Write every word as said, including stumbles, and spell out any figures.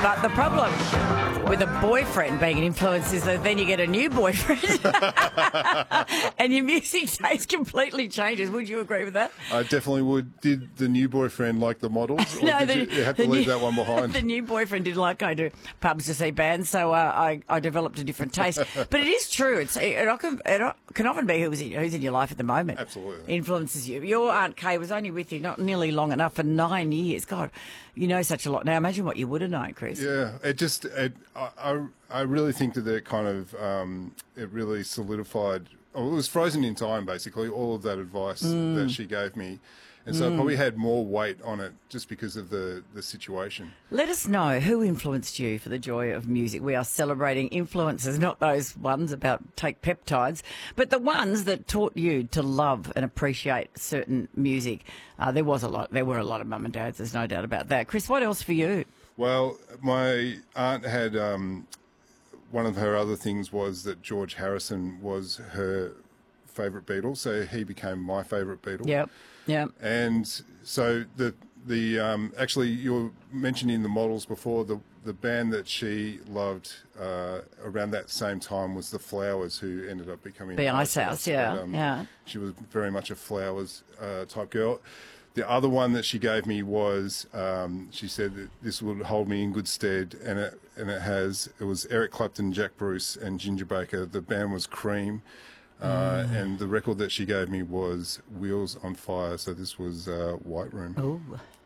But the problem with a boyfriend being an influence is that then you get a new boyfriend and your music taste completely changes. Would you agree with that? I definitely would. Did the new boyfriend like the models? Or No, did the- you, you have to the leave new- that one behind? The new boyfriend didn't like going to pubs to see bands, so uh, I, I developed a different taste. But it is true. It's, it, it, can, it can often be who's in, who's in your life at the moment. Absolutely. Influences you. Your Aunt Kay was only with you not nearly long enough for nine years. God, you know such a lot now. Imagine what you would have known, Chris. Yeah, it just, it, I, I, I really think that it kind of, um, it really solidified, oh, it was frozen in time, basically, all of that advice Mm. that she gave me. And so it probably had more weight on it just because of the, the situation. Let us know who influenced you for the joy of music. We are celebrating influences, not those ones about take peptides, but the ones that taught you to love and appreciate certain music. Uh, there was a lot. There were a lot of mum and dads. There's no doubt about that. Chris, what else for you? Well, my aunt had, um, one of her other things was that George Harrison was her favourite Beatle, so he became my favourite Beatle. Yep, yep. And so the the um, actually you were mentioning the models before. The the band that she loved uh, around that same time was the Flowers, who ended up becoming The Ice House, yeah, But, um, yeah. She was very much a Flowers uh, type girl. The other one that she gave me was um, she said that this would hold me in good stead, and it and it has it was Eric Clapton, Jack Bruce, and Ginger Baker. The band was Cream. Uh, and the record that she gave me was Wheels on Fire, so this was uh, White Room. Oh.